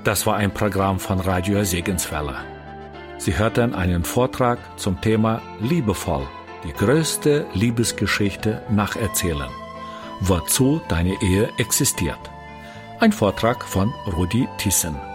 Das war ein Programm von Radio Segenswelle. Sie hörten einen Vortrag zum Thema Liebevoll, die größte Liebesgeschichte nacherzählen. Wozu deine Ehe existiert. Ein Vortrag von Rudi Thiessen.